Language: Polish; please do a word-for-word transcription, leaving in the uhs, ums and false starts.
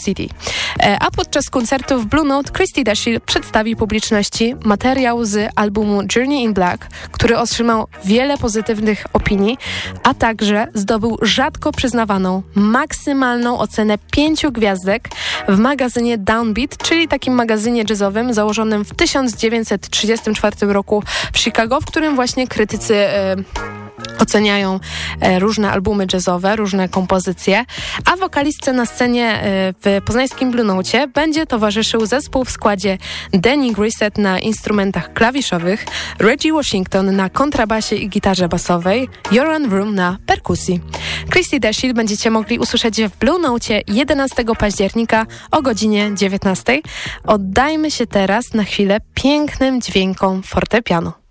City. A podczas koncertu w Blue Note Christy Dashiell przedstawi publiczności materiał z albumu Journey in Black, który otrzymał wiele pozytywnych opinii, a także zdobył rzadko przyznawaną maksymalną ocenę pięciu gwiazdek w magazynie Downbeat, czyli takim magazynie jazzowym założonym w tysiąc dziewięćset trzydziestym czwartym roku w Chicago, w którym właśnie krytycy e, oceniają e, różne albumy jazzowe, różne kompozycje, a wokalistce na scenie e, w poznańskim Blue Note będzie towarzyszył zespół w składzie Danny Grissett na instrumentach klawiszowych, Reggie Washington na kontrabasie i gitarze basowej, Joran Vroom na perkusji. Christy Dashiell będziecie mogli usłyszeć w Blue Note jedenastego października o godzinie dziewiętnastej. Oddajmy się teraz na chwilę pięknym dźwiękom fortepianu.